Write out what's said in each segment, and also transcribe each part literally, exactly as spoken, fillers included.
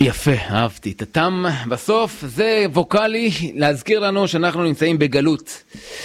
יפה, אהבתי. תתם בסוף זה ווקלי להזכיר לנו שאנחנו נמצאים בגלות.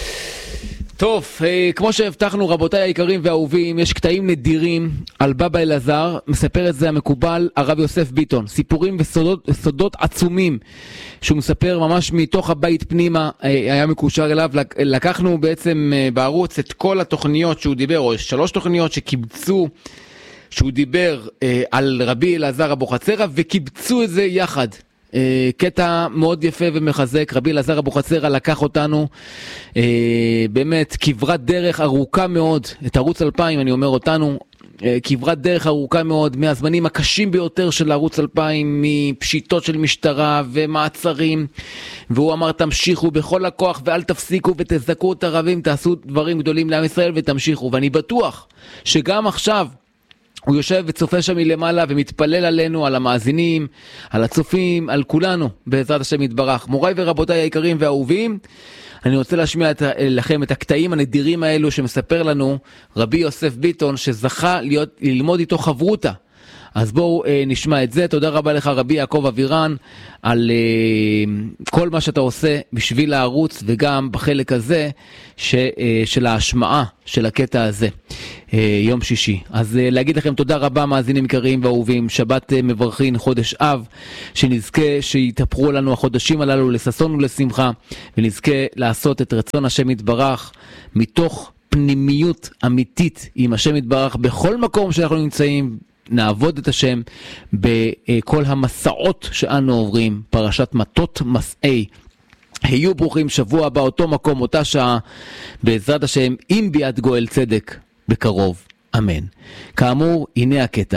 טוב, כמו שהבטחנו רבותיי היקרים והאהובים, יש קטעים נדירים על בבא אלעזר, מספר את זה המקובל הרב יוסף ביטון, סיפורים וסודות, סודות עצומים שהוא מספר ממש מתוך הבית פנימה, היה מקושר אליו. לקחנו בעצם בערוץ את כל התוכניות שהוא דיבר, או שלוש תוכניות שקיבצו שהוא דיבר אה, על רבי אלעזר אבוחצירא וקיבצו את זה יחד. אה, קטע מאוד יפה ומחזק. רבי אלעזר אבוחצירא לקח אותנו אה, באמת כברת דרך ארוכה מאוד, את ערוץ אלפיים אני אומר אותנו, אה, כברת דרך ארוכה מאוד מהזמנים הקשים ביותר של ערוץ אלפיים, מפשיטות של משטרה ומעצרים, והוא אמר תמשיכו בכל הכוח ואל תפסיקו ותזכו את הרבים, תעשו דברים גדולים לעם ישראל ותמשיכו. ואני בטוח שגם עכשיו הוא יושב וצופה שם מלמעלה ומתפלל עלינו, על המאזינים, על הצופים, על כולנו, בעזרת השם יתברך. מוריי ורבותיי היקרים והאהובים, אני רוצה להשמיע את, לכם את הקטעים הנדירים האלו שמספר לנו רבי יוסף ביטון, שזכה להיות, ללמוד איתו חברותה. אז בואו אה, נשמע את זה. תודה רבה לך רבי יעקב אבירן על אה, כל מה שאתה עושה בשביל הערוץ, וגם בחלק הזה ש, אה, של ההשמעה של הקטע הזה, אה, יום שישי. אז אה, להגיד לכם תודה רבה מאזינים יקרים ואהובים, שבת אה, מברכין, חודש אב, שנזכה שיתהפכו לנו החודשים הללו לששון ולשמחה, ונזכה לעשות את רצון השם יתברך מתוך פנימיות אמיתית עם השם יתברך בכל מקום שאנחנו נמצאים. נעבוד את השם בכל המסעות שאנו עוברים, פרשת מטות מסעי. היו ברוכים, שבוע הבא אותו מקום, אותה שעה, בעזרת השם, עם ביאת גואל צדק בקרוב, אמן. כאמור, הנה הקטע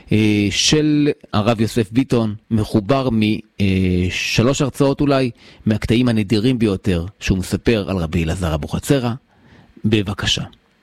של הרב יוסף ביטון, מחובר משלוש הרצאות אולי, מהקטעים הנדירים ביותר שהוא מספר על רבי אלעזר אבוחצירא. בבקשה.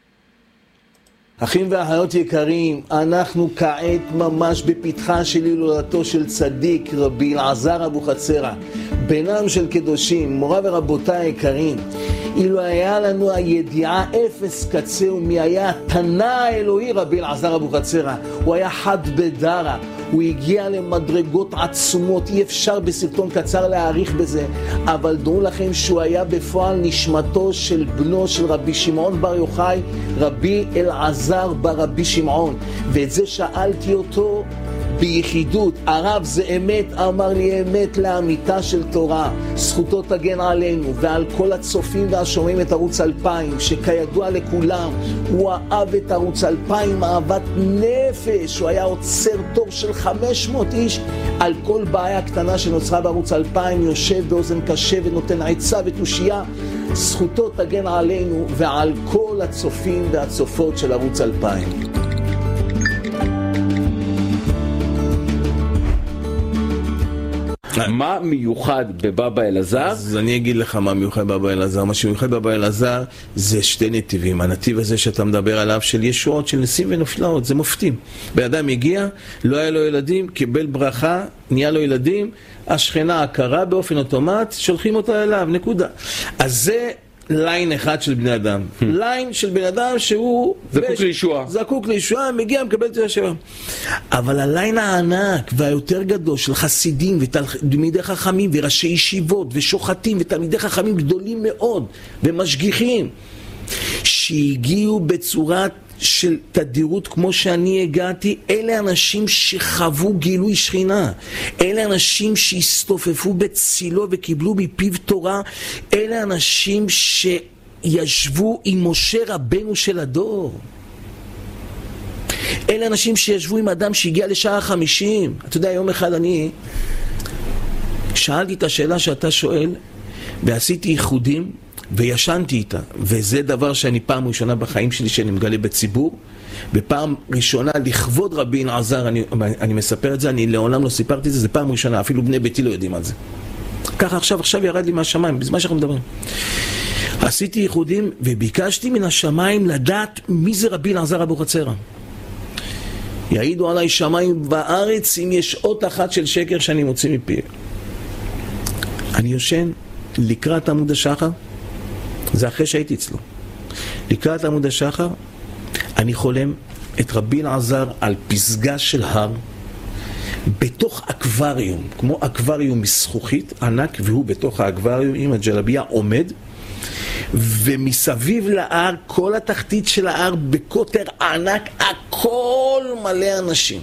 אחים ואחיות יקרים, אנחנו כעת ממש בפתחה של הילולתו של צדיק רבי אלעזר אבוחצירא, בינם של קדושים. מוריי ורבותיי היקרים, אילו היה לנו הידיעה אפס קצהו מי היה התנא האלוהי רבי אלעזר אבוחצירא, הוא היה חד בדרא, הוא הגיע למדרגות עצומות, אי אפשר בסרטון קצר להעריך בזה, אבל דעו לכם שהוא היה בפועל נשמתו של בנו של רבי שמעון בר יוחאי, רבי אלעזר בר רבי שמעון. ואת זה שאלתי אותו ביחידות, הרב זה אמת? אמר לי אמת לאמיתה של תורה. זכותו תגן עלינו ועל כל הצופים והשומעים את ערוץ אלפיים, שכידוע לכולם הוא אהב את ערוץ אלפיים אהבת נפש. הוא היה עוצר תור של חמש מאות איש על כל בעיה קטנה שנוצרה בערוץ אלפיים, יושב באוזן קשה ונותן עצה ותושייה. זכותו תגן עלינו ועל כל הצופים והצופות של ערוץ אלפיים. מה מיוחד בבבא אלעזר? אז אני אגיד לך מה מיוחד בבבא אלעזר. מה שמיוחד בבבא אלעזר זה שתי נתיבים. הנתיב הזה שאתה מדבר עליו של ישועות, של ניסים ונפלאות, זה מופתים. באדם הגיע, לא היה לו ילדים, קיבל ברכה, נהיה לו ילדים, השכנה הכרה באופן אוטומט, שולחים אותה אליו, נקודה. אז זה ליין אחד של בני אדם. ליין של בן אדם שהוא זקוק לישועה. זקוק לישועה, מגיע, מקבל את הישועה. אבל הליין הענק והיותר גדול של חסידים ותלמידי חכמים וראשי ישיבות ושוחטים ותלמידי חכמים גדולים מאוד ומשגיחים, שהגיעו בצורת של תדירות כמו שאני הגעתי, אלה אנשים שחוו גילוי שכינה, אלה אנשים שהסתופפו בצילו וקיבלו מפיו תורה, אלה אנשים שישבו עם משה רבנו של הדור, אלה אנשים שישבו עם אדם שהגיע לשעה חמישים. אתה יודע, יום אחד אני שאלתי את השאלה שאתה שואל ועשיתי ייחודים וישנתי איתה, וזה דבר שאני פעם ראשונה בחיים שלי שאני מגלה בציבור, בפעם ראשונה לכבוד רבי אלעזר, אני, אני מספר את זה, אני לעולם לא סיפרתי את זה, זה פעם ראשונה, אפילו בני ביתי לא יודעים על זה. ככה עכשיו, עכשיו ירד לי מהשמיים, בזמן שאנחנו מדברים. עשיתי ייחודים וביקשתי מן השמיים לדעת מי זה רבי אלעזר אבוחצירא. יעידו עליי שמיים בארץ אם יש אות אחת של שקר שאני מוציא מפי. אני יושן לקראת עמוד השחר, זה אחרי שהייתי אצלו. לקראת עמוד השחר, אני חולם את רבי אלעזר על פסגה של הר, בתוך אקווריום, כמו אקווריום מזכוכית ענק, והוא בתוך האקווריום עם הג'לביה עומד, ומסביב להר, כל התחתית של ההר בקוטר ענק, הכל מלא אנשים.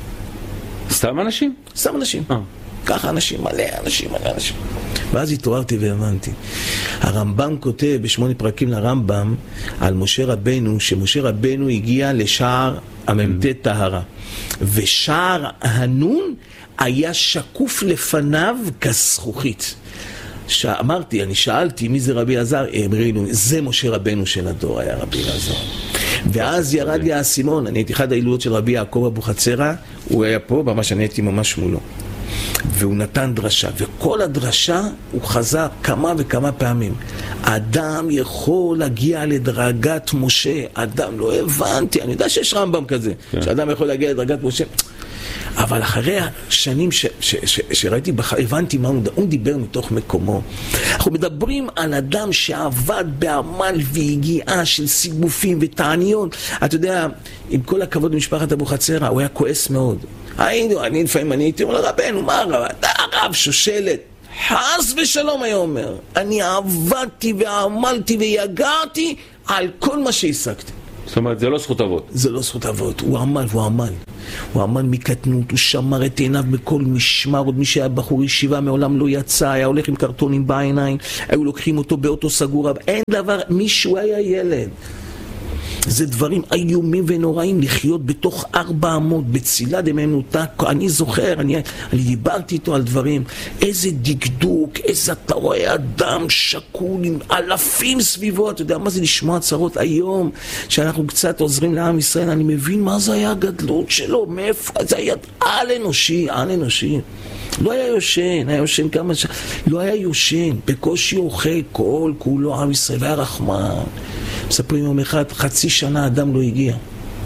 סתם אנשים? סתם אנשים. אה. ככה אנשים, מלא אנשים, מלא אנשים. ואז התעוררתי והבנתי. הרמב"ם כותב בשמונה פרקים לרמב"ם על משה רבנו, שמשה רבנו הגיע לשער המ"ט טהרה. ושער הנון היה שקוף לפניו כזכוכית. שאמרתי, אני שאלתי מי זה רבי אלעזר, אמרו, זה משה רבנו של הדור, היה רבי אלעזר. ואז ירד לי האסימון, אני הייתי אחד ההילולות של רבי יעקב אבוחצירא, הוא היה פה, ממש אני הייתי ממש מולו. והוא נתן דרשה, וכל הדרשה הוא חזר כמה וכמה פעמים. אדם יכול להגיע לדרגת משה, אדם לא הבנתי, אני יודע שיש רמב"ם כזה, כן. שאדם יכול להגיע לדרגת משה, אבל אחרי השנים ש, ש, ש, שראיתי, הבנתי מה הוא, הוא דיבר מתוך מקומו. אנחנו מדברים על אדם שעבד בעמל והגיעה של סיגופים ותעניות. אתה יודע, עם כל הכבוד למשפחת אבוחצירא, הוא היה כועס מאוד. היינו, אני לפעמים, אני הייתי אומר לרבנו, מה הרב? אתה הרב שושלת. חס ושלום היה אומר. אני עבדתי ועמלתי ויגעתי על כל מה שהשגתי. זאת אומרת, זה לא זכות אבות. זה לא זכות אבות, הוא עמל, הוא עמל. הוא עמל מקטנות, הוא שמר את עיניו בכל משמר, עוד מי שהיה בחור ישיבה מעולם לא יצא, היה הולך עם קרטונים בעיניים, היו לוקחים אותו באוטו סגור, אין דבר, מישהו היה ילד. זה דברים איומים ונוראים לחיות בתוך ארבע אמות, בצילה דמנותק. אני זוכר, אני, אני דיברתי איתו על דברים, איזה דקדוק, איזה אתה רואה אדם שקול עם אלפים סביבו, אתה יודע מה זה לשמוע צרות היום, שאנחנו קצת עוזרים לעם ישראל, אני מבין מה זה היה הגדלות שלו, מאיפה, זה היה על אנושי, על אנושי. לא היה יושן, היה יושן כמה ש... לא היה יושן, בקושי אוכל, כל כולו עם ישראל, והיה רחמן. מספרים יום אחד, חצי שנה אדם לא הגיע.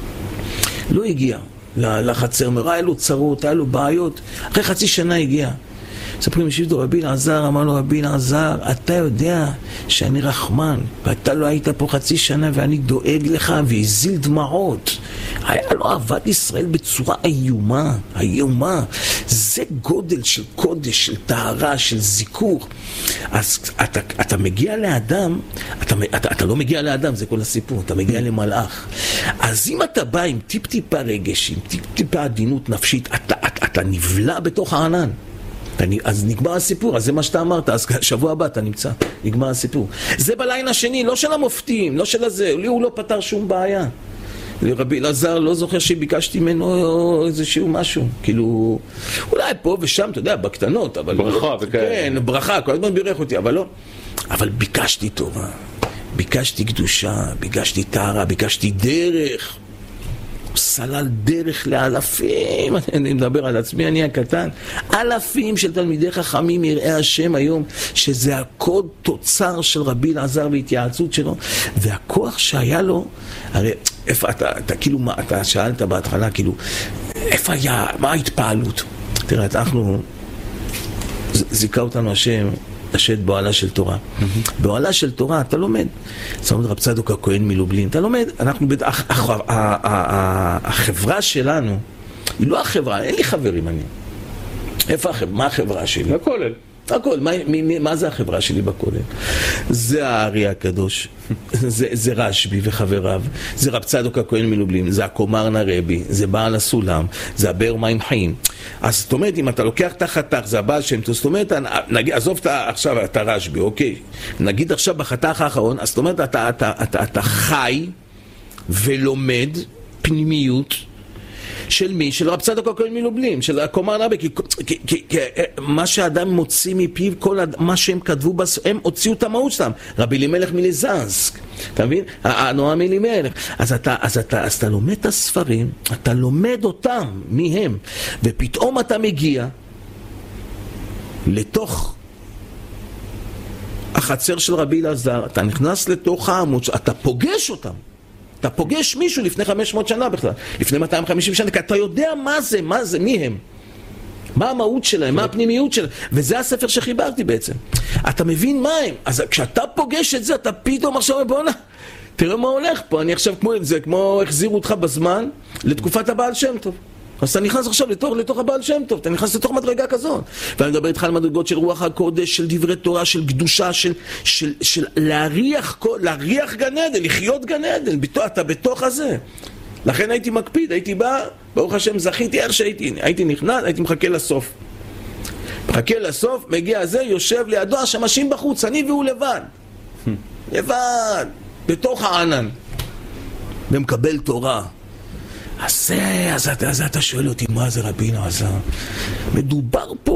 לא הגיע לחצר, היה לו צרות, היה לו בעיות, אחרי חצי שנה הגיע. מספרים ישיבתו, רבי אלעזר, אמר לו רבי אלעזר, אתה יודע שאני רחמן, ואתה לא היית פה חצי שנה ואני דואג לך, והזיל דמעות. היה לו אהבת ישראל בצורה איומה, איומה. זה גודל של קודש, של טהרה, של זיכור. אז אתה, אתה מגיע לאדם, אתה, אתה, אתה לא מגיע לאדם, זה כל הסיפור, אתה מגיע למלאך. אז אם אתה בא עם טיפ-טיפה רגש, עם טיפ-טיפה עדינות נפשית, אתה, אתה, אתה נבלע בתוך הענן. אז נגמר הסיפור, אז זה מה שאתה אמרת, אז שבוע הבא אתה נמצא, נגמר הסיפור. זה בליין השני, לא של המופתים, לא של הזה, לי הוא לא פתר שום בעיה. רבי אלעזר לא זוכר שביקשתי ממנו איזשהו משהו, כאילו, אולי פה ושם, אתה יודע, בקטנות, אבל... ברכה וכאלה. כן, ברכה, כל הזמן בירך אותי, אבל לא. אבל ביקשתי טובה, ביקשתי קדושה, ביקשתי טהרה, ביקשתי דרך. הוא סלל דרך לאלפים, אני מדבר על עצמי, אני הקטן, אלפים של תלמידי חכמים יראי השם היום, שזה הכל תוצר של רבי אלעזר והתייעצות שלו, והכוח שהיה לו, הרי איפה אתה, אתה כאילו, מה, אתה שאלת בהתחלה, כאילו, איפה היה, מה ההתפעלות? תראה, אנחנו, זיכה אותנו השם, לשאת באוהלה של תורה. באוהלה של תורה אתה לומד. זאת אומרת, רב צדוק הכהן מלובלין, אתה לומד. אנחנו, החברה שלנו, היא לא החברה, אין לי חברים אני. איפה החברה? מה החברה שלי? הכולל. הכל, מה, מה, מה זה החברה שלי בכולל? זה הארי הקדוש, זה, זה רשב"י וחבריו, זה רב צדוק הכהן מלובלין, זה הקומרנה רבי, זה בעל הסולם, זה הבאר מים חיים. אז זאת אומרת, אם אתה לוקח את החתך, זה הבעל שם טוב, זאת אומרת, נגיד, עזוב אתה, עכשיו אתה רשב"י, אוקיי? נגיד עכשיו בחתך האחרון, אז זאת אומרת, אתה, אתה, אתה, אתה חי ולומד פנימיות, של מי? של רב צדוק הכהן מלובלין, של הקומרנה רבי, כי, כי, כי, כי מה שהאדם מוציא מפיו, כל הד... מה שהם כתבו, בס... הם הוציאו את המהות שלהם. רבי אלימלך מליזנסק, אתה מבין? הנועם אלימלך. אז אתה, אז אתה, אז אתה לומד את הספרים, אתה לומד אותם, מי הם, ופתאום אתה מגיע לתוך החצר של רבי אלעזר, אתה נכנס לתוך העמוד, אתה פוגש אותם. אתה פוגש מישהו לפני חמש מאות שנה בכלל, לפני מאתיים וחמישים שנה, כי אתה יודע מה זה, מה זה, מי הם, מה המהות שלהם, מה הפנימיות שלהם, וזה הספר שחיברתי בעצם. אתה מבין מה הם, אז כשאתה פוגש את זה, אתה פתאום עכשיו, בוא נה, תראה מה הולך פה, אני עכשיו כמו, זה כמו החזירו אותך בזמן, לתקופת הבעל שם טוב. אז אתה נכנס עכשיו לתוך, לתוך הבעל שם טוב, אתה נכנס לתוך מדרגה כזאת. ואני מדבר איתך על מדרגות של רוח הקודש, של דברי תורה, של קדושה, של, של, של להריח, להריח גן עדן, לחיות גן עדן, בתוך, אתה בתוך הזה. לכן הייתי מקפיד, הייתי בא, ברוך השם זכיתי איך שהייתי, הייתי נכנס, הייתי מחכה לסוף. מחכה לסוף, מגיע הזה, יושב לידו, השמשים בחוץ, אני והוא לבד. לבד, בתוך הענן. ומקבל תורה. אז זה, אז אתה, אז אתה שואל אותי, מה זה רבינו עזר? מדובר פה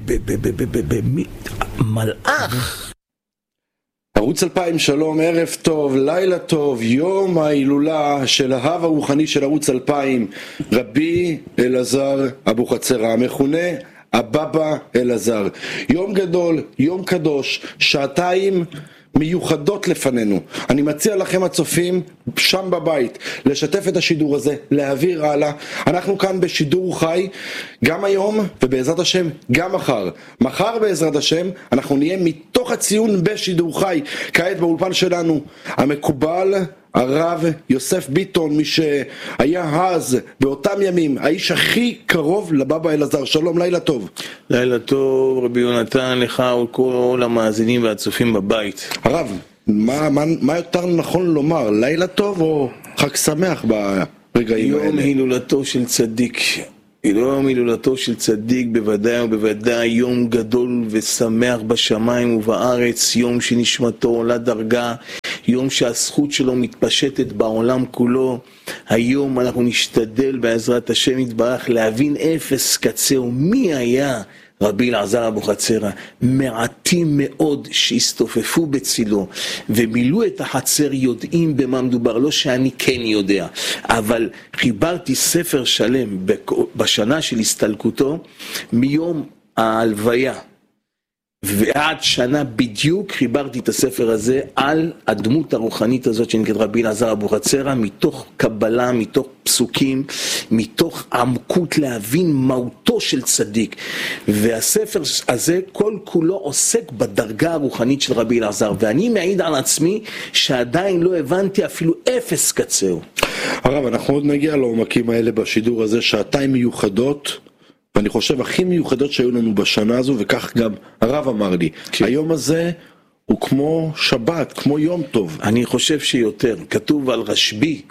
במלאך. ערוץ אלפיים, שלום, ערב טוב, לילה טוב, יום ההילולה של האב הרוחני של ערוץ אלפיים, רבי אלעזר אבוחצירא, המכונה הבבא אלעזר. יום גדול, יום קדוש, שעתיים מיוחדות לפנינו. אני מציע לכם הצופים שם בבית לשתף את השידור הזה, להעביר הלאה. אנחנו כאן בשידור חי גם היום ובעזרת השם גם מחר. מחר בעזרת השם אנחנו נהיה מתוך הציון בשידור חי. כעת באולפן שלנו המקובל הרב יוסף ביטון, מי שהיה אז באותם ימים האיש הכי קרוב לבבא אלעזר. שלום, לילה טוב. לילה טוב רבי יונתן, לך ולכל המאזינים והצופים בבית. הרב, מה, מה, מה יותר נכון לומר, לילה טוב או חג שמח ברגעים האלה? יום הילולתו של צדיק. יום הילולתו של צדיק בוודאי ובוודאי יום גדול ושמח בשמיים ובארץ, יום שנשמתו עולה דרגה, יום שהזכות שלו מתפשטת בעולם כולו. היום אנחנו נשתדל בעזרת השם יתברך להבין אפס קצהו מי היה רבי אלעזר אבוחצירא. מעטים מאוד שהסתופפו בצילו ומילאו את החצר יודעים במה מדובר, לא שאני כן יודע, אבל חיברתי ספר שלם בשנה של הסתלקותו, מיום ההלוויה ועד שנה בדיוק חיברתי את הספר הזה על הדמות הרוחנית הזאת שנקראת רבי אלעזר אבוחצירא, מתוך קבלה, מתוך פסוקים, מתוך עמקות להבין מהותו של צדיק. והספר הזה כל כולו עוסק בדרגה הרוחנית של רבי אלעזר, ואני מעיד על עצמי שעדיין לא הבנתי אפילו אפס קצהו. הרב, אנחנו עוד נגיע לעומקים האלה בשידור הזה, שעתיים מיוחדות, ואני חושב הכי מיוחדות שהיו לנו בשנה הזו, וכך גם הרב אמר לי, כן. היום הזה הוא כמו שבת, כמו יום טוב. אני חושב שיותר, כתוב על רשב"י,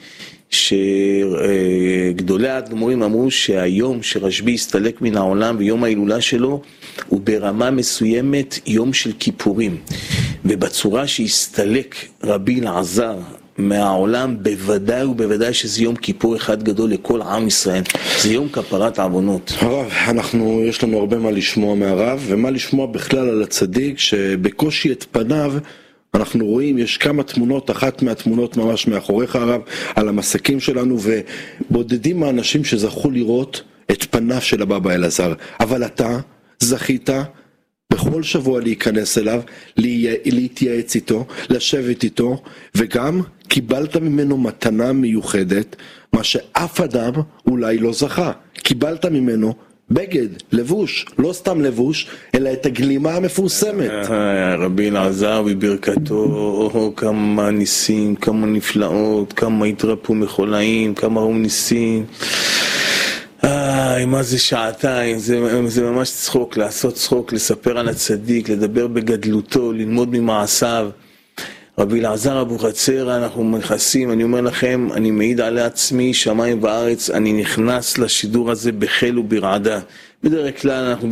שגדולי האדמו"רים אמרו שהיום שרשב"י הסתלק מן העולם ויום ההילולה שלו הוא ברמה מסוימת יום של כיפורים, ובצורה שהסתלק רבי אלעזר מהעולם בוודאי ובוודאי שזה יום כיפור אחד גדול לכל עם ישראל, זה יום כפרת העוונות. הרב, אנחנו, יש לנו הרבה מה לשמוע מהרב, ומה לשמוע בכלל על הצדיק, שבקושי את פניו אנחנו רואים, יש כמה תמונות, אחת מהתמונות ממש מאחוריך הרב, על המסקים שלנו, ובודדים מהאנשים שזכו לראות את פניו של הבבא אלעזר, אבל אתה זכית בכל שבוע להיכנס אליו, להתייעץ איתו, לשבת איתו, וגם קיבלת ממנו מתנה מיוחדת, מה שאף אדם אולי לא זכה. קיבלת ממנו בגד, לבוש, לא סתם לבוש, אלא את הגלימה המפורסמת. רבי אלעזר בברכתו, כמה ניסים, כמה נפלאות, כמה התרפו מחולאים, כמה ראו ניסים. איי, מה זה שעתיים, זה, זה ממש צחוק, לעשות צחוק, לספר על הצדיק, לדבר בגדלותו, ללמוד ממעשיו. רבי אלעזר אבוחצירא, אנחנו מכסים, אני אומר לכם, אני מעיד על עצמי, שמיים וארץ, אני נכנס לשידור הזה בחיל וברעדה. בדרך כלל אנחנו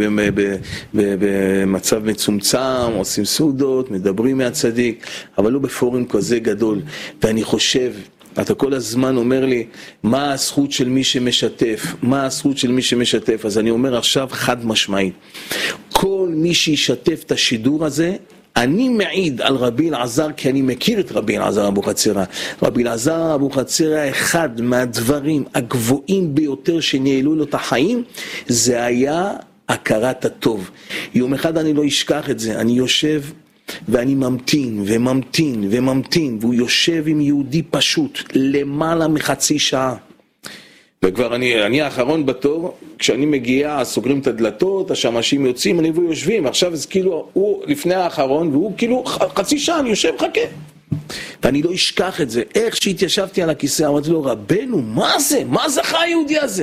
במצב מצומצם, עושים סעודות, מדברים מהצדיק, אבל לא בפורום כזה גדול. ואני חושב, אתה כל הזמן אומר לי, מה הזכות של מי שמשתף? מה הזכות של מי שמשתף? אז אני אומר עכשיו חד משמעית. כל מי שישתף את השידור הזה, אני מעיד על רבי אלעזר, כי אני מכיר את רבי אלעזר אבוחצירא. רבי אלעזר אבוחצירא, אחד מהדברים הגבוהים ביותר שניהלו לו את החיים, זה היה הכרת הטוב. יום אחד אני לא אשכח את זה, אני יושב ואני ממתין וממתין וממתין, והוא יושב עם יהודי פשוט למעלה מחצי שעה. וכבר אני, אני האחרון בתור, כשאני מגיע, סוגרים את הדלתות, השמשים יוצאים, אני והוא יושבים, עכשיו זה כאילו, הוא לפני האחרון, והוא כאילו חצי שעה, אני יושב מחכה. ואני לא אשכח את זה, איך שהתיישבתי על הכיסא, אמרתי לו, רבנו, מה זה? מה זכה היהודי הזה?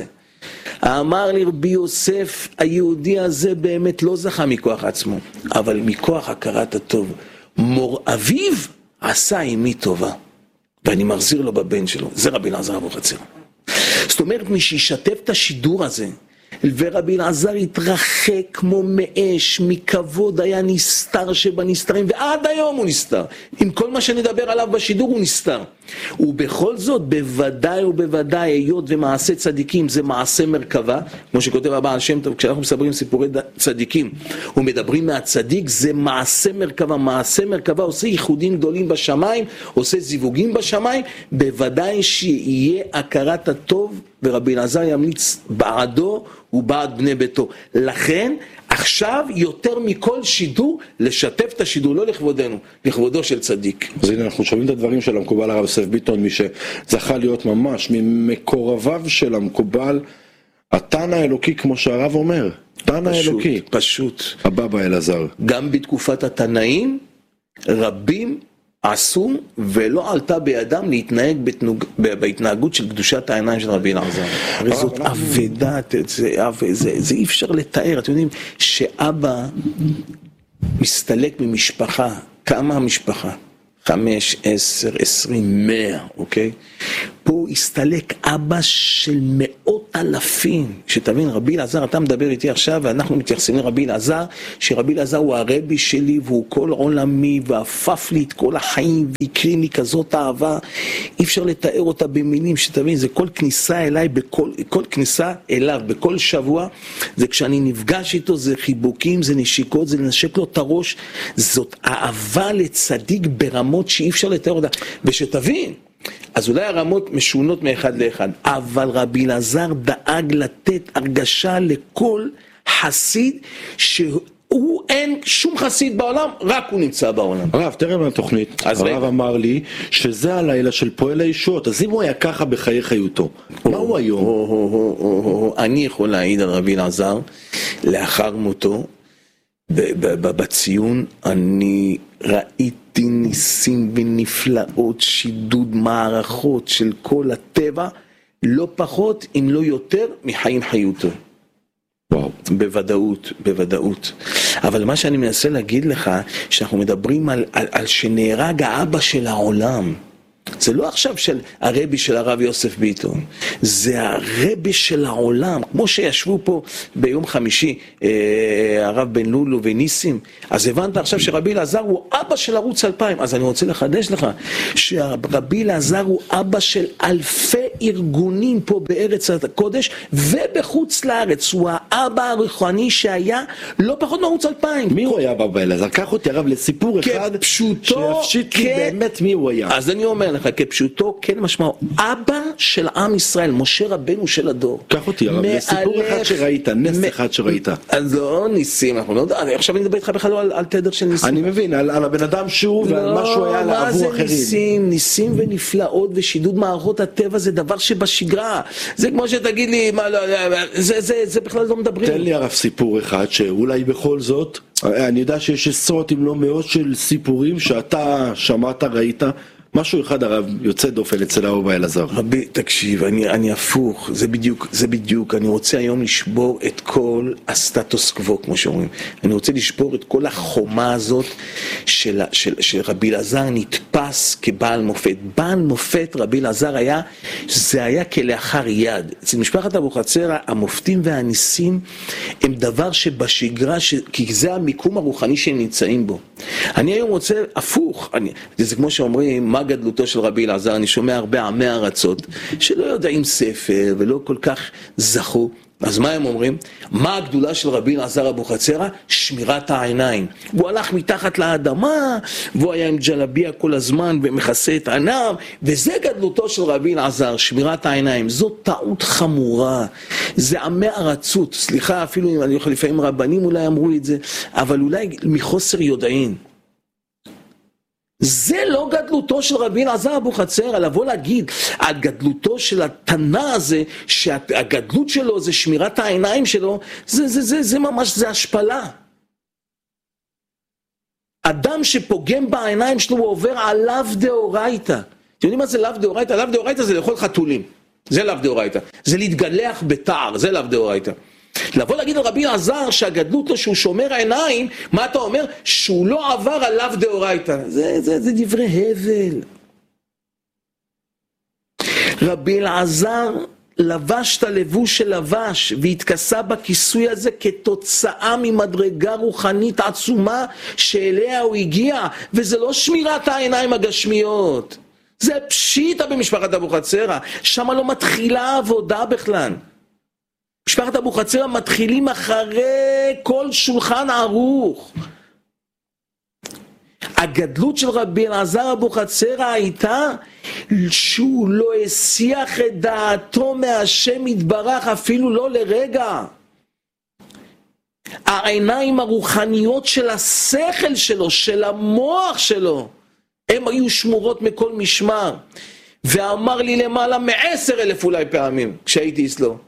אמר לי רבי יוסף, היהודי הזה באמת לא זכה מכוח עצמו, אבל מכוח הכרת הטוב. מור אביו עשה עמי טובה, ואני מחזיר לו בבן שלו. זה רבי אלעזר אבוחצירא. זאת אומרת, מי שישתף את השידור הזה, ורבי אלעזר התרחק כמו מאש, מכבוד היה נסתר שבנסתרים, ועד היום הוא נסתר. עם כל מה שנדבר עליו בשידור הוא נסתר. ובכל זאת, בוודאי ובוודאי, היות ומעשה צדיקים זה מעשה מרכבה, כמו שכותב הבעל שם טוב, כשאנחנו מספרים סיפורי צדיקים, ומדברים מהצדיק, זה מעשה מרכבה. מעשה מרכבה עושה ייחודים גדולים בשמיים, עושה זיווגים בשמיים, בוודאי שיהיה הכרת הטוב, ורבי אלעזר ימליץ בעדו ובעד בני ביתו. לכן, עכשיו יותר מכל שידור, לשתף את השידור, לא לכבודנו, לכבודו של צדיק. אז הנה אנחנו שומעים את הדברים של המקובל הרב יוסף ביטון, מי שזכה להיות ממש ממקורביו של המקובל, התנא האלוקי, כמו שהרב אומר, תנא האלוקי. פשוט. הבבא אלעזר. גם בתקופת התנאים, רבים עשו ולא עלתה בידם להתנהג בתנוג... בהתנהגות של קדושת העיניים של רבי אלעזר. הרי זאת אבדה, זה, זה, זה אי אפשר לתאר. אתם יודעים שאבא מסתלק ממשפחה, כמה המשפחה? חמש, עשר, עשרים, מאה, אוקיי? פה הסתלק אבא של מאות אלפים, שתבין, רבי אלעזר, אתה מדבר איתי עכשיו, ואנחנו מתייחסים לרבי אלעזר, שרבי אלעזר הוא הרבי שלי, והוא כל עולמי, ואפף לי את כל החיים, והקריא לי כזאת אהבה, אי אפשר לתאר אותה במילים, שתבין, זה כל כניסה אליי, בכל, כל כניסה אליו, בכל שבוע, זה כשאני נפגש איתו, זה חיבוקים, זה נשיקות, זה לנשק לו את הראש, זאת אהבה לצדיק ברמות שאי אפשר לתאר אותה, ושתבין, אז אולי הרמות משונות מאחד לאחד, אבל רבי אלעזר דאג לתת הרגשה לכל חסיד שהוא אין שום חסיד בעולם, רק הוא נמצא בעולם. הרב, תראה מהתוכנית, הרב אמר לי שזה הלילה של פועל הישועות, אז אם הוא היה ככה בחיי חיותו, מה הוא היום? אני יכול להעיד על רבי אלעזר, לאחר מותו, בציון אני ראיתי ניסים ונפלאות, שידוד מערכות של כל הטבע, לא פחות אם לא יותר מחיים חיותו. וואו. בוודאות, בוודאות. אבל מה שאני מנסה להגיד לך, שאנחנו מדברים על, על, על שנהרג האבא של העולם, זה לא עכשיו של הרבי של הרב יוסף ביטון, זה הרבי של העולם, כמו שישבו פה ביום חמישי אה, הרב בן לולו וניסים, אז הבנת עכשיו שרבי אלעזר הוא אבא של ערוץ אלפיים, אז אני רוצה לחדש לך שרבי אלעזר הוא אבא של אלפי ארגונים פה בארץ הקודש ובחוץ לארץ, הוא האבא הרוחני שהיה לא פחות מערוץ אלפיים. מי הוא היה אבא אלעזר? קח אותי הרב לסיפור אחד שיפשיט לי באמת מי הוא היה. אז אני אומר לך, כפשוטו, כן משמעו, אבא של עם ישראל, משה רבנו של הדור. קח אותי הרב, לסיפור אחד שראית, נס אחד שראית. אז לא ניסים, אנחנו לא יודעים, עכשיו אני מדבר איתך בכלל על תדר של ניסים. אני מבין, על הבן אדם שהוא ועל מה שהוא היה לעבור אחרים. מה זה ניסים? ניסים ונפלאות ושידוד מערכות הטבע זה דבר שבשגרה. זה כמו שתגיד לי, זה בכלל לא מדברים. תן לי הרב סיפור אחד שאולי בכל זאת, אני יודע שיש עשרות אם לא מאות של סיפורים שאתה שמעת, ראית, משהו אחד הרב יוצא דופן אצל הרב אלעזר. רבי, תקשיב, אני, אני הפוך, זה בדיוק, זה בדיוק, אני רוצה היום לשבור את כל הסטטוס קוו, כמו שאומרים. אני רוצה לשבור את כל החומה הזאת של, של, של רבי אלעזר נתפס כבעל מופת. בעל מופת רבי אלעזר היה, זה היה כלאחר יד. אצל משפחת אבוחצירא, המופתים והניסים הם דבר שבשגרה, ש... כי זה המיקום הרוחני שהם נמצאים בו. אני היום רוצה הפוך, אני, זה כמו שאומרים, מה גדלותו של רבי אלעזר, אני שומע הרבה עמי ארצות שלא יודעים ספר ולא כל כך זכו, אז מה הם אומרים? מה הגדולה של רבי אלעזר אבוחצירא? שמירת העיניים. הוא הלך מתחת לאדמה, והוא היה עם ג'לביה כל הזמן ומכסה את עיניו, וזה גדלותו של רבי אלעזר, שמירת העיניים. זו טעות חמורה, זה עמי ארצות, סליחה, אפילו אם אני יכול לפעמים רבנים אולי אמרו את זה, אבל אולי מחוסר יודעין. זה לא גדלותו של רבי אלעזר אבוחצירא, לבוא להגיד על גדלותו של התנא הזה, שהגדלות שלו זה שמירת העיניים שלו, זה, זה, זה, זה ממש, זה השפלה. אדם שפוגם בעיניים שלו הוא עובר עליו דאורייתא. אתם יודעים מה זה לאו דאורייתא? לאו דאורייתא זה לאכול חתולים. זה לאו דאורייתא. זה להתגלח בתער, זה לאו דאורייתא. לבוא להגיד על רבי אלעזר שהגדלות לו שהוא שומר העיניים, מה אתה אומר? שהוא לא עבר על לאו דאורייתא. זה, זה, זה דברי הבל. רבי אלעזר לבש את הלבוש שלבש והתכסה בכיסוי הזה כתוצאה ממדרגה רוחנית עצומה שאליה הוא הגיע, וזה לא שמירת העיניים הגשמיות, זה פשיטה במשפחת אבוחצירא. שם לא מתחילה עבודה בכלל. משפחת אבוחצירא מתחילים אחרי כל שולחן ערוך. הגדלות של רבי אלעזר אבוחצירא הייתה שהוא לא הסיח את דעתו מהשם יתברך אפילו לא לרגע. העיניים הרוחניות של השכל שלו, של המוח שלו, הם היו שמורות מכל משמר. ואמר לי למעלה מעשר אלף אולי פעמים כשהייתי אצלו,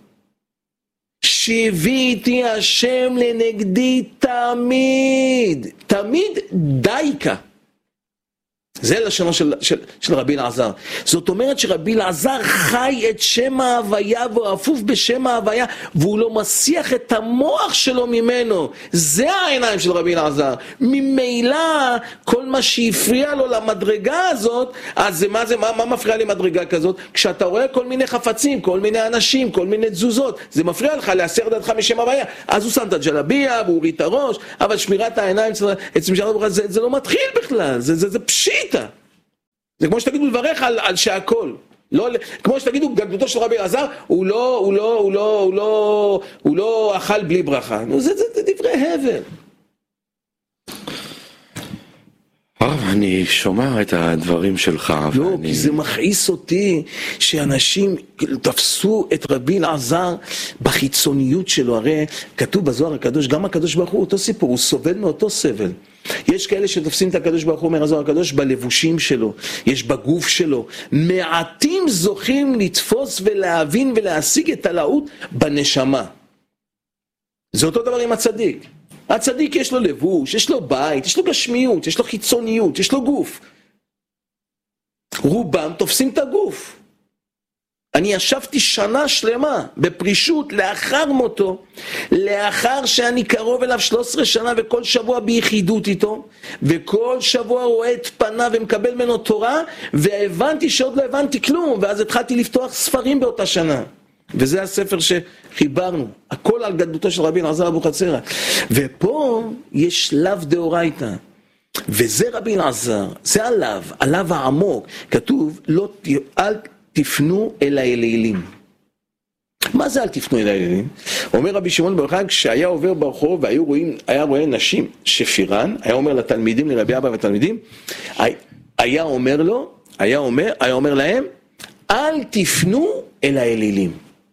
שהביאתי השם לנגדי תמיד, תמיד דייקה. זה לשונו של, של, של רבי אלעזר. זאת אומרת שרבי אלעזר חי את שם ההוויה והוא אפוף בשם ההוויה, והוא לא מסיח את המוח שלו ממנו. זה העיניים של רבי אלעזר. ממילא כל מה שהפריע לו למדרגה הזאת, אז מה, זה, מה, מה מפריע לי מדרגה כזאת? כשאתה רואה כל מיני חפצים, כל מיני אנשים, כל מיני תזוזות, זה מפריע לך להסיר דעתך משם ההוויה. אז הוא שם את הג'לביה והוא הוריד את הראש, אבל שמירת העיניים אצל משל הברכה, זה, זה לא מתחיל בכלל, זה, זה, זה פשיט. זה כמו שתגידו לברך על, על שהכל. לא, כמו שתגידו גדלותו של רבי אלעזר, הוא לא, הוא לא, הוא לא, הוא לא, הוא לא אכל בלי ברכה. זה, זה, זה דברי הבל. הרב, אני שומע את הדברים שלך. לא, ואני... כי זה מכעיס אותי שאנשים תפסו את רבי אלעזר בחיצוניות שלו. הרי כתוב בזוהר הקדוש, גם הקדוש ברוך הוא אותו סיפור, הוא סובל מאותו סבל. יש כאלה שתופסים את הקדוש ברוך הוא, אומר הזוהר הקדוש, בלבושים שלו, יש בגוף שלו. מעטים זוכים לתפוס ולהבין ולהשיג את הלאות בנשמה. זה אותו דבר עם הצדיק. הצדיק יש לו לבוש, יש לו בית, יש לו גשמיות, יש לו חיצוניות, יש לו גוף. רובם תופסים את הגוף. אני ישבתי שנה שלמה בפרישות לאחר מותו, לאחר שאני קרוב אליו שלוש עשרה שנה וכל שבוע ביחידות איתו, וכל שבוע רואה את פניו ומקבל ממנו תורה, והבנתי שעוד לא הבנתי כלום, ואז התחלתי לפתוח ספרים באותה שנה. וזה הספר שחיברנו, הכל על גדלותו של רבי אלעזר אבוחצירא. ופה יש לאו דאורייתא, וזה רבי אלעזר, זה עליו, עליו העמוק. כתוב, לא, אל תפנו אל האלילים. מה זה אל תפנו אל האלילים? אומר רבי שמעון בר יוחאי, כשהיה עובר ברחוב והיו רואים, היה רואה נשים שפירן, היה אומר לתלמידים, לרבי אבא ותלמידים, היה אומר לו, היה אומר, היה אומר להם, אל תפנו אל האלילים.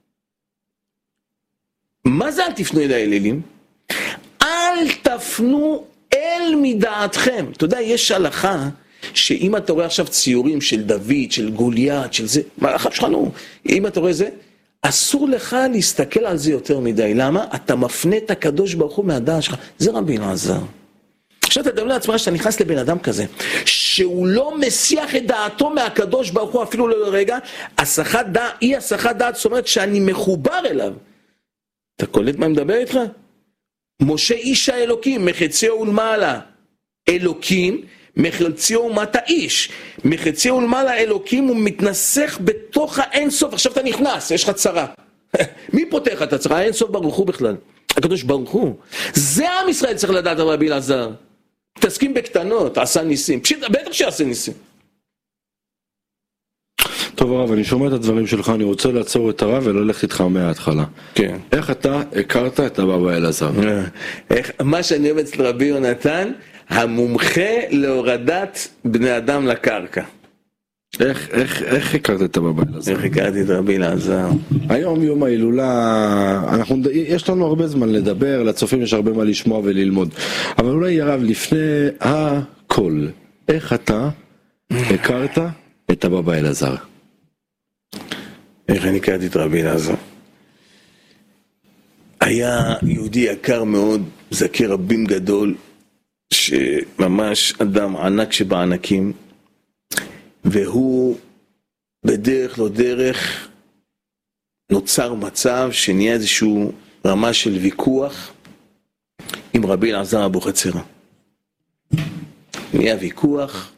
מה זה אל תפנו אל האלילים? אל תפנו אל מדעתכם. אתה יודע, יש הלכה שאם אתה רואה עכשיו ציורים של דוד, של גוליית, של זה, מה אחת שלך לא, אם אתה רואה זה, אסור לך להסתכל על זה יותר מדי. למה? אתה מפנה את הקדוש ברוך הוא מהדעת שלך. זה רבי אלעזר. עכשיו אתה דמיין לעצמך שאתה נכנס לבן אדם כזה, שהוא לא מסיח את דעתו מהקדוש ברוך הוא אפילו לא לרגע, הסחת דעת, אי הסחת דעת, זאת אומרת שאני מחובר אליו. אתה קולט מה מדבר איתך? משה איש האלוקים, מחציו ולמעלה אלוקים, מחציו ומטה איש. מחציו ולמעלה אלוקים, הוא מתנסח בתוך האינסוף. עכשיו אתה נכנס, יש לך צרה. מי פותח את הצרה? האינסוף ברוך הוא בכלל. הקדוש ברוך הוא. זה עם ישראל צריך לדעת על רבי אלעזר. תסכים בקטנות, עשה ניסים. פשוט, בטח שעשה ניסים. טוב הרב, אני שומע את הדברים שלך, אני רוצה לעצור את הרב וללכת איתך מההתחלה. כן. איך אתה הכרת את הבבא אלעזר? איך, מה שאני אוהב אצל רבי יונתן, המומחה להורדת בני אדם לקרקע. איך, איך, איך הכרת את הבבא אלעזר? איך הכרתי את רבי אלעזר? היום יום ההילולה, אנחנו, יש לנו הרבה זמן לדבר, לצופים יש הרבה מה לשמוע וללמוד. אבל אולי הרב, לפני הכל, איך אתה הכרת את הבבא אלעזר? איך אני הכרתי את רבי אלעזר? היה יהודי יקר מאוד, זקי רבים גדול, שממש אדם ענק שבענקים, והוא בדרך לא דרך נוצר מצב שנהיה איזשהו רמה של ויכוח עם רבי אלעזר אבוחצירא. נהיה ויכוח,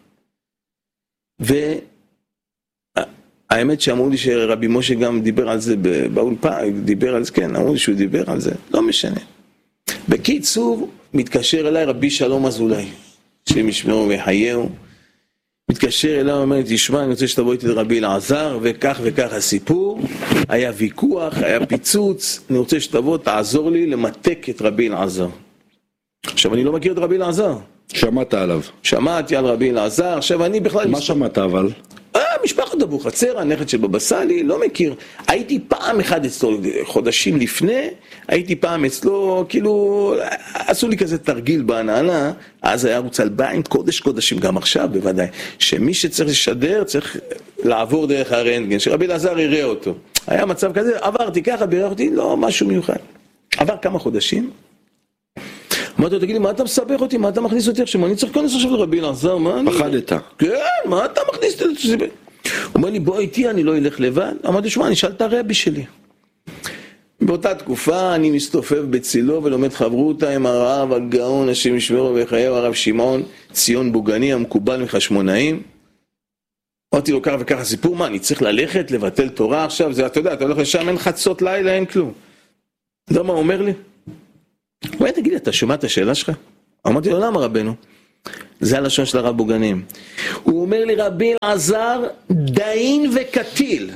והאמת שאמרו לי שרבי משה גם דיבר על זה באולפן, דיבר על זה, כן, אמרו לי שהוא דיבר על זה, לא משנה. בקיצור, מתקשר אליי רבי שלום אזולאי, שם ישמרו ויחייהו, מתקשר אליי, אומר לי, תשמע, אני רוצה שתבוא איתי לרבי אלעזר, וכך וכך הסיפור, היה ויכוח, היה פיצוץ, אני רוצה שתבוא, תעזור לי למתק את רבי אלעזר. עכשיו, אני לא מכיר את רבי אלעזר. שמעת עליו. שמעתי על רבי אלעזר, עכשיו אני בכלל... מה שמעת אבל? אה, משפחת אבוחצירא, הנכד של בבא סאלי, לא מכיר. הייתי פעם אחד אצלו, חודשים לפני, הייתי פעם אצלו, כאילו, עשו לי כזה תרגיל בהנהלה, אז היה ערוץ אלפיים, קודש קודשים, גם עכשיו בוודאי, שמי שצריך לשדר צריך לעבור דרך הרנטגן, שרבי אלעזר יראה אותו. היה מצב כזה, עברתי ככה, בירך אותי, לא משהו מיוחד. עבר כמה חודשים, אמרתי לו, תגיד לי, מה אתה מסבך אותי? מה אתה מכניס אותי עכשיו? אני צריך להיכנס עכשיו לרבי אלעזר, מה אני... פחדת. כן, מה אתה מכניס אותי? הוא אומר לי, בוא איתי, אני לא אלך לבד. אמרתי, שמע, אני אשאל את הרבי שלי. באותה תקופה אני מסתופף בצילו ולומד חברותה עם הרב הגאון, השם ישמרו ויחייהו, הרב שמעון ציון בוגני, המקובל מחשמונאים. אמרתי לו, כך וכך הסיפור, מה, אני צריך ללכת, לבטל תורה עכשיו? זה, אתה יודע, אתה הולך לשם, אין חצות לילה, אין כלום. אתה יודע מה הוא אומר לי? אולי תגיד לי, אתה שומע את השאלה שלך? אמרתי לו, למה רבנו? זה הלשון של הרב בוגנים. הוא אומר לי, רבי אלעזר דאין וקטיל.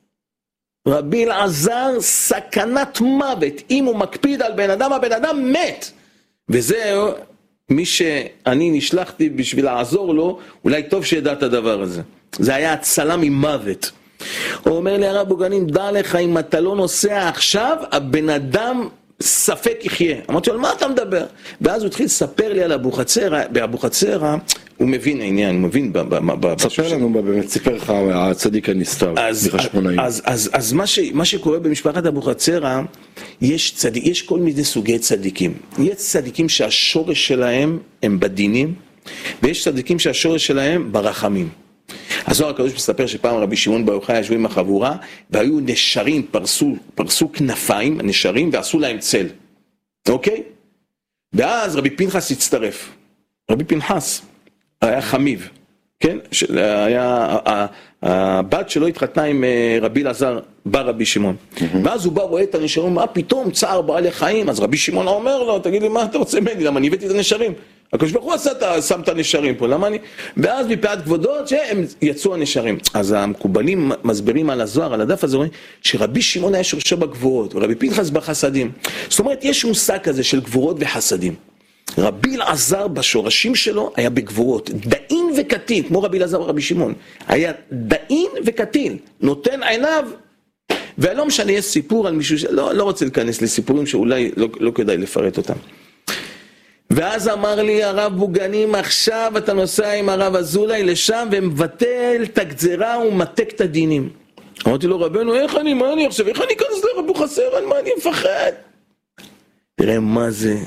רבי אלעזר סכנת מוות. אם הוא מקפיד על בן אדם, הבן אדם מת. וזה מי שאני נשלחתי בשביל לעזור לו, אולי טוב שידע את הדבר הזה. זה היה הצלה ממוות. הוא אומר לי, הרב בוגנים, דע לך, אם אתה לא נוסע עכשיו, הבן אדם... ספק יחיה. אמרתי לו, על מה אתה מדבר? ואז הוא התחיל לספר לי על אבוחצירא, באבוחצירא, הוא מבין העניין, הוא מבין... ספר לנו באמת, סיפר לך הצדיק הנסתר, מחשמונאים. אז מה שקורה במשפחת אבוחצירא, יש כל מיני סוגי צדיקים. יש צדיקים שהשורש שלהם הם בדינים, ויש צדיקים שהשורש שלהם ברחמים. הזוהר הקדוש מספר שפעם רבי שמעון בר יוחאי ישבו עם החבורה, והיו נשרים, פרסו, פרסו כנפיים, נשרים, ועשו להם צל. אוקיי? ואז רבי פנחס הצטרף. רבי פנחס היה חמיב, כן? היה, הבת שלו התחתנה עם רבי אלעזר, בא רבי שמעון. ואז הוא בא, רואה את הנשרים, מה פתאום צער בעלי חיים? אז רבי שמעון אומר לו, תגיד לי, מה אתה רוצה ממני? למה אני הבאתי את הנשרים? הקדוש ברוך הוא עשה, שם את הנשרים פה, למה אני? ואז מפאת כבודות שהם יצאו הנשרים. אז המקובלים מסבירים על הזוהר, על הדף הזה, שרבי שמעון היה שורשו בגבורות, ורבי פנחס בחסדים. זאת אומרת, יש מושג כזה של גבורות וחסדים. רבי אלעזר בשורשים שלו היה בגבורות, דאין וקטין, כמו רבי אלעזר ורבי שמעון. היה דאין וקטין, נותן עיניו, ולא משנה, יש סיפור על מישהו, לא, לא רוצה להיכנס לסיפורים שאולי לא, לא כדאי לפרט אותם. ואז אמר לי הרב בוגנים, עכשיו אתה נוסע עם הרב אזולאי לשם ומבטל את הגזרה ומתק את הדינים. אמרתי לו, רבנו, איך אני, מה אני עכשיו, איך אני אכנס לרב אבוחצירא, מה אני מפחד? תראה מה זה,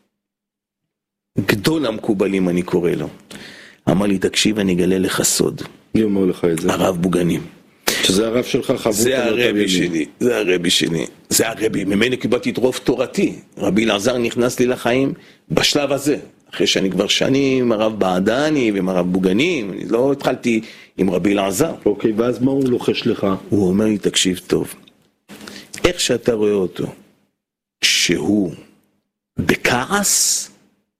גדול המקובלים אני קורא לו. אמר לי, תקשיב, אני אגלה לך סוד. מי אומר לך את זה? הרב בוגנים. שזה הרב שלך חברות. זה הרבי שלי, זה הרבי שלי, זה הרבי, ממנו קיבלתי את רוב תורתי. רבי אלעזר נכנס לי לחיים בשלב הזה, אחרי שאני כבר שנים עם הרב בעדני ועם הרב בוגנים, אני לא התחלתי עם רבי אלעזר. אוקיי, ואז מה הוא לוחש לך? הוא אומר לי, תקשיב טוב, איך שאתה רואה אותו, שהוא בכעס,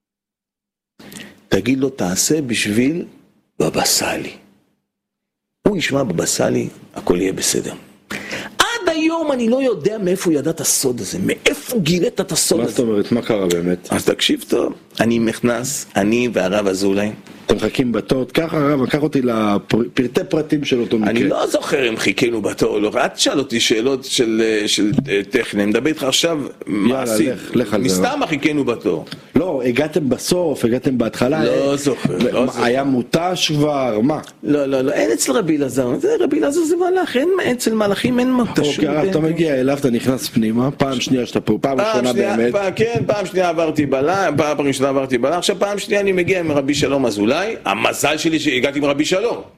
תגיד לו, תעשה בשביל בבא סאלי. הוא ישמע בבא סאלי, הכל יהיה בסדר. עד היום אני לא יודע מאיפה הוא ידע את הסוד הזה, מאיפה הוא גירית את הסוד מה הזה. זאת אומרת, מה קרה באמת? אז תקשיב טוב, אני מכנס, אני והרב אזולאי. אתם מחכים בתור, ככה הרב, לקח אותי לפרטי פרטים של אותו מקרה. אני לא זוכר אם חיכינו בתור, לא, את שאל אותי שאלות של, של טכני, אני מדבר איתך עכשיו מעשי. לך, לך על זה. מסתם חיכינו בתור. לא, הגעתם בסוף, הגעתם בהתחלה. לא זוכר, לא זוכר. היה מוטש כבר, מה? לא, לא, לא, אין אצל רבי אלעזר, רבי אלעזר זה מלאך, אין אצל מלאכים, אין מוטש. אוקיי, הרב, אתה מגיע אליו, אתה נכנס פנימה, פעם שנייה שאתה פה, פעם ראשונה באמת. כן, פעם שנייה עברתי בלה, פעם ראשונה עברתי בלה, עכשיו פעם שנייה אני מגיע עם רבי שלום אזולאי, המזל שלי שהגעתי עם רבי שלום.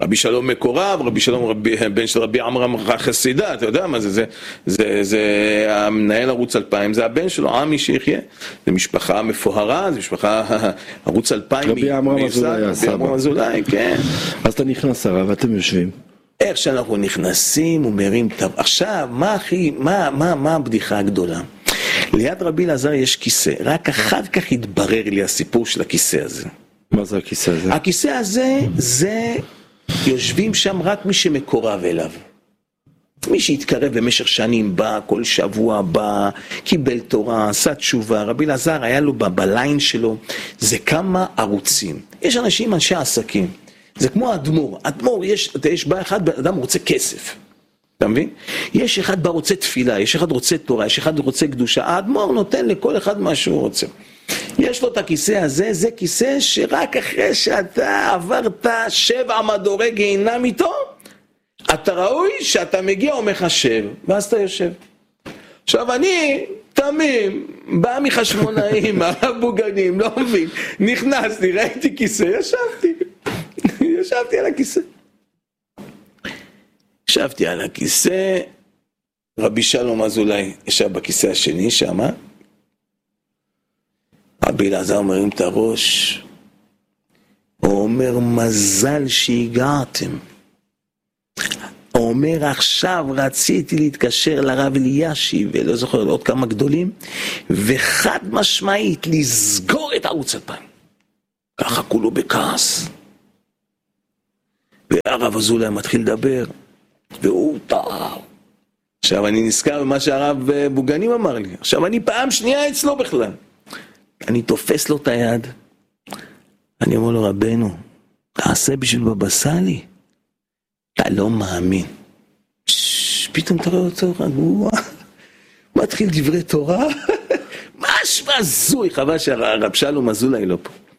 רבי שלום מקורב, רבי שלום רבי, בן של רבי עמרם חסידה, אתה יודע מה זה, זה, זה, זה המנהל ערוץ אלפיים, זה הבן שלו, עמי שיחיה, זה משפחה מפוארה, זה משפחה, ערוץ אלפיים, רבי עמרם אזולאי, רבי עמרם אזולאי, כן. אז אתה נכנס הרב, ואתם יושבים. איך שאנחנו נכנסים ומרים את... עכשיו, מה הכי, מה, מה, מה הבדיחה הגדולה? ליד רבי אלעזר יש כיסא, רק אחר כך התברר לי הסיפור של הכיסא הזה. מה זה הכיסא הזה? הכיסא הזה, זה יושבים שם רק מי שמקורב אליו. מי שהתקרב במשך שנים בא, כל שבוע בא, קיבל תורה, עשה תשובה. רבי אלעזר היה לו בליין שלו, זה כמה ערוצים. יש אנשים, אנשי עסקים. זה כמו אדמו"ר. אדמו"ר, יש, יש בא אחד, אדם רוצה כסף. אתה מבין? יש אחד בא רוצה תפילה, יש אחד רוצה תורה, יש אחד רוצה קדושה. האדמו"ר נותן לכל אחד מה שהוא רוצה. יש לו את הכיסא הזה, זה כיסא שרק אחרי שאתה עברת שבע מדורי גיהינם איתו, אתה ראוי שאתה מגיע ומחשב, ואז אתה יושב. עכשיו אני תמים, בא מחשמונאים, הבוגנים, לא מבין, נכנסתי, ראיתי כיסא, ישבתי, ישבתי על הכיסא. ישבתי על הכיסא, רבי שלום אזולאי ישב בכיסא השני שם, רבי אלעזר מרים את הראש, הוא אומר מזל שהגעתם. הוא אומר עכשיו רציתי להתקשר לרב אלישיב, ולא זוכר עוד כמה גדולים, וחד משמעית לסגור את ערוץ אלפיים. ככה כולו בכעס. והרב אזולאי מתחיל לדבר, והוא טער. עכשיו אני נזכר במה שהרב בוגנים אמר לי. עכשיו אני פעם שנייה אצלו בכלל. אני תופס לו את היד. אני אומר לו, רבנו, תעשה בשביל בבא סאלי. אתה לא מאמין. פתאום אתה רואה אותו רגוע. מתחיל דברי תורה. משהו הזוי, חבל שהרב שלום אזולאי לא פה.